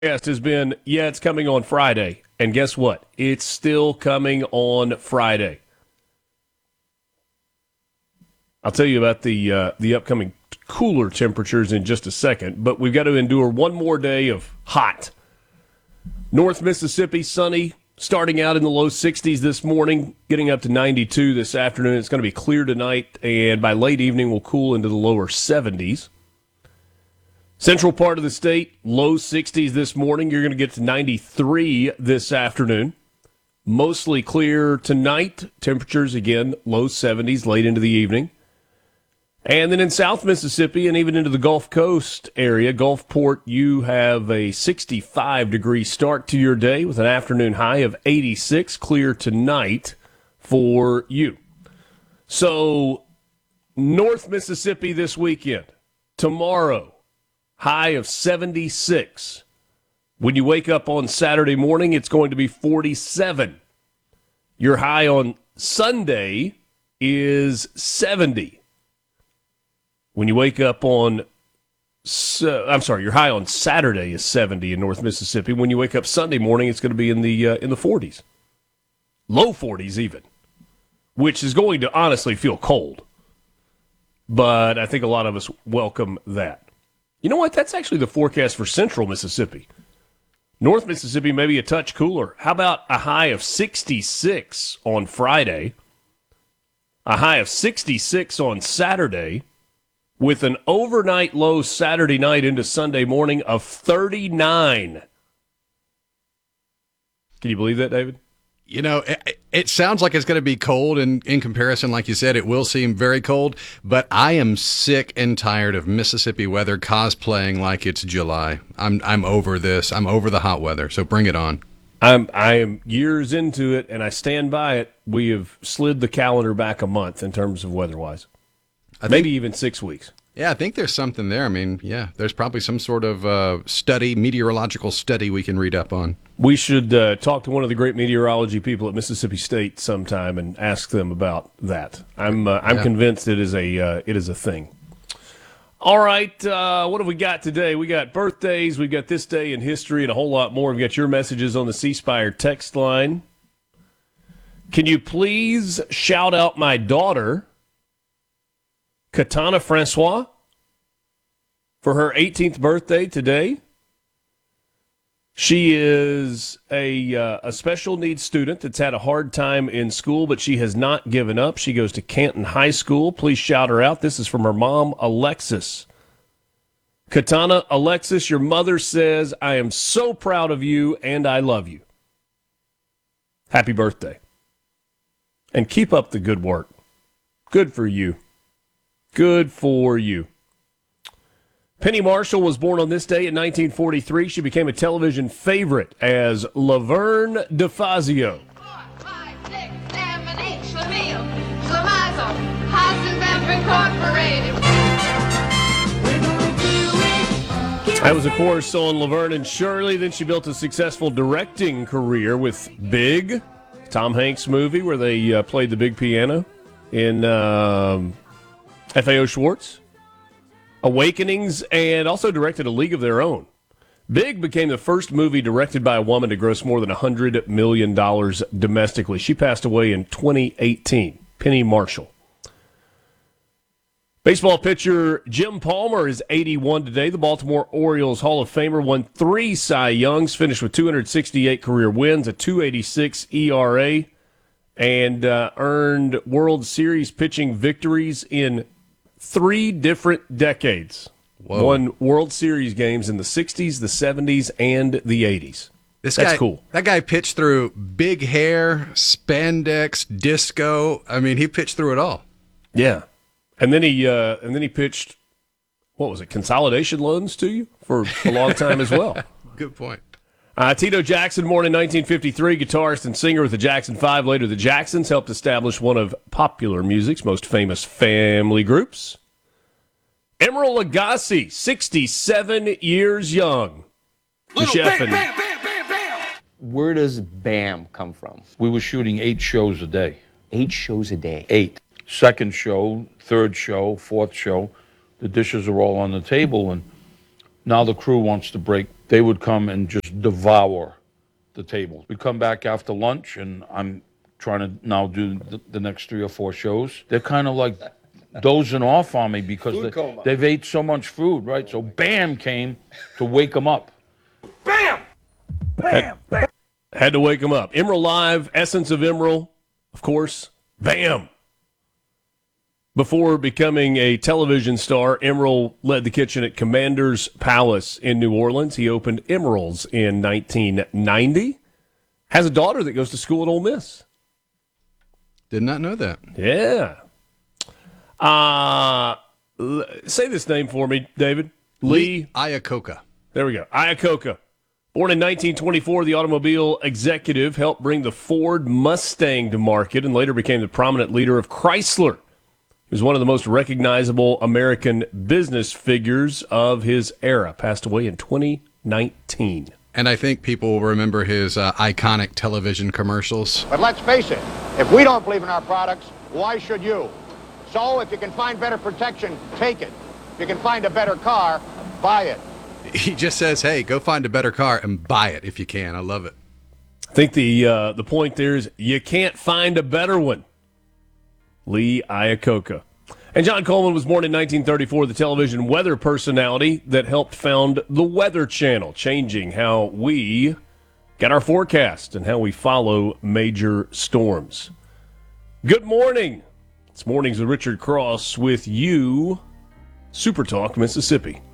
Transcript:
Forecast has been, it's coming on Friday. And guess what? It's still coming on Friday. I'll tell you about the upcoming cooler temperatures in just a second, but we've got to endure one more day of hot. North Mississippi, sunny, starting out in the low 60s this morning, getting up to 92 this afternoon. It's going to be clear tonight, and by late evening, we'll cool into the lower 70s. Central part of the state, low 60s this morning. You're going to get to 93 this afternoon. Mostly clear tonight. Temperatures, again, low 70s late into the evening. And then in South Mississippi and even into the Gulf Coast area, Gulfport, you have a 65-degree start to your day with an afternoon high of 86, clear tonight for you. So North Mississippi this weekend, tomorrow, high of 76. When you wake up on Saturday morning, it's going to be 47. Your high on Sunday is 70. When you wake up on, your high on Saturday is 70 in North Mississippi. When you wake up Sunday morning, it's going to be in the 40s, low 40s even, which is going to honestly feel cold. But I think a lot of us welcome that. You know what? That's actually the forecast for Central Mississippi. North Mississippi maybe a touch cooler. How about a high of 66 on Friday, a high of 66 on Saturday, with an overnight low Saturday night into Sunday morning of 39. Can you believe that, David? You know, it sounds like it's going to be cold, and in comparison, like you said, it will seem very cold, but I am sick and tired of Mississippi weather cosplaying like it's July. I'm over this. I'm over the hot weather, so bring it on. I am years into it, and I stand by it. We have slid the calendar back a month in terms of weather-wise. Maybe even 6 weeks. Yeah, I think there's something there. I mean, yeah, there's probably some sort of meteorological study we can read up on. We should talk to one of the great meteorology people at Mississippi State sometime and ask them about that. I'm convinced it is a thing. All right, what have we got today? We got birthdays, we've got this day in history, and a whole lot more. We've got your messages on the C Spire text line. Can you please shout out my daughter, Katana Francois, for her 18th birthday today? She is a special needs student that's had a hard time in school, but she has not given up. She goes to Canton High School. Please shout her out. This is from her mom, Alexis. Katana, Alexis, your mother says, I am so proud of you and I love you. Happy birthday. And keep up the good work. Good for you. Good for you. Penny Marshall was born on this day in 1943. She became a television favorite as Laverne DeFazio. 4, 5, 6, 7, 8, Schlemiel, Schlemazel, Hassenbember Incorporated. That was, of course, on Laverne and Shirley. Then she built a successful directing career with Big, Tom Hanks movie where they played the big piano in FAO Schwartz, Awakenings, and also directed A League of Their Own. Big became the first movie directed by a woman to gross more than $100 million domestically. She passed away in 2018. Penny Marshall. Baseball pitcher Jim Palmer is 81 today. The Baltimore Orioles Hall of Famer won 3 Cy Youngs, finished with 268 career wins, a 2.86 ERA, and earned World Series pitching victories in 3 different decades. Whoa. Won World Series games in the 60s, the 70s, and the 80s. That's cool. That guy pitched through big hair, spandex, disco. I mean, he pitched through it all. Yeah. And then he pitched, what was it, consolidation loans to you for a long time as well. Good point. Tito Jackson, born in 1953, guitarist and singer with the Jackson 5. Later, the Jacksons helped establish one of popular music's most famous family groups. Emeril Lagasse, 67 years young. The chef and Where does BAM come from? We were shooting 8 shows a day. 8 shows a day. 8. Second show, third show, fourth show, the dishes are all on the table, and now the crew wants to break they would come and just devour the table. We come back after lunch, and I'm trying to now do the next 3 or 4 shows. They're kind of like dozing off on me because they've ate so much food, right? So Bam came to wake them up. Had to wake them up. Emerald Live, Essence of Emerald, of course. Bam! Before becoming a television star, Emerald led the kitchen at Commander's Palace in New Orleans. He opened Emerald's in 1990. Has a daughter that goes to school at Ole Miss. Did not know that. Yeah. Say this name for me, David. Lee Iacocca. There we go. Iacocca. Born in 1924, the automobile executive helped bring the Ford Mustang to market and later became the prominent leader of Chrysler. He was one of the most recognizable American business figures of his era. Passed away in 2019. And I think people will remember his iconic television commercials. But let's face it, if we don't believe in our products, why should you? So if you can find better protection, take it. If you can find a better car, buy it. He just says, hey, go find a better car and buy it if you can. I love it. I think the point there is you can't find a better one. Lee Iacocca. And John Coleman was born in 1934, the television weather personality that helped found the Weather Channel, changing how we get our forecast and how we follow major storms. Good morning. It's Mornings with Richard Cross with you, Super Talk, Mississippi.